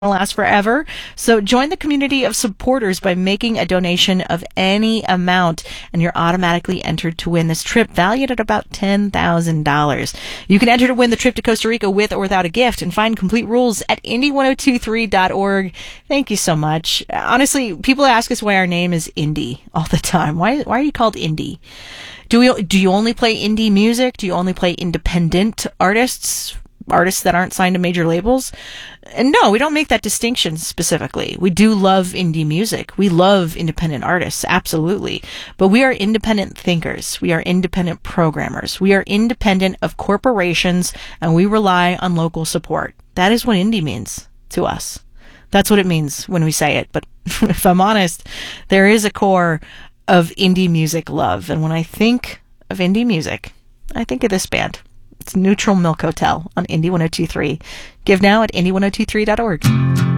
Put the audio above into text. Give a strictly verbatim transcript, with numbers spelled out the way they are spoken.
last forever. So join the community of supporters by making a donation of any amount, and you're automatically entered to win this trip valued at about ten thousand dollars. You can enter to win the trip to Costa Rica with or without a gift, and find complete rules at indie ten twenty-three dot org. Thank you so much. Honestly, people ask us why our name is Indie all the time. Why, why are you called Indie? Do we, do you only play indie music? Do you only play independent artists? Artists that aren't signed to major labels? And no, we don't make that distinction specifically. We do love indie music. We love independent artists, absolutely. But we are independent thinkers. We are independent programmers. We are independent of corporations, and we rely on local support. That is what indie means to us. That's what it means when we say it. But if I'm honest, there is a core of indie music love. And when I think of indie music, I think of this band. It's Neutral Milk Hotel on Indie ten twenty-three. Give now at indie ten twenty-three dot org.